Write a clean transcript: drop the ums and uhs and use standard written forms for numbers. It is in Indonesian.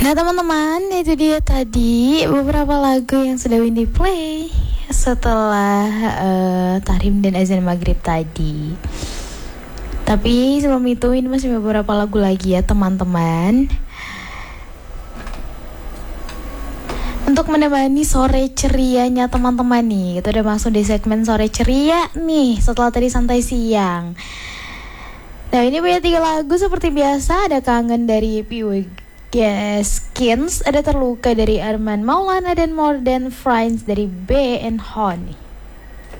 Nah teman-teman, itu dia tadi beberapa lagu yang sudah Windy play setelah Tahrim dan azan maghrib tadi. Tapi sebelum itu ini masih beberapa lagu lagi ya teman-teman, untuk menemani sore cerianya teman-teman nih. Kita udah masuk di segmen sore ceria nih setelah tadi santai siang. Nah ini punya 3 lagu seperti biasa. Ada Kangen dari Skins, ada Terluka dari Arman Maulana, dan More Than Friends dari B and Hon.